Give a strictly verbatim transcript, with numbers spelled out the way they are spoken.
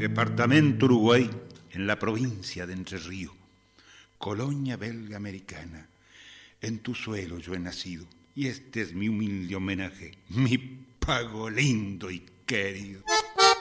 Departamento Uruguay, en la provincia de Entre Ríos, colonia belga americana. En tu suelo yo he nacido y este es mi humilde homenaje, mi pago lindo y querido.